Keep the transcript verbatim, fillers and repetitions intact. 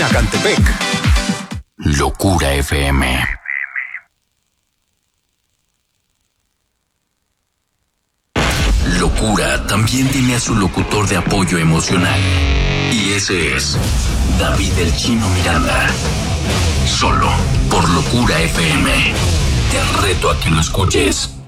Chinacantepec. Locura F M. Locura también tiene a su locutor de apoyo emocional. Y ese es David el Chino Miranda. Solo por Locura F M. Te reto a que lo escuches.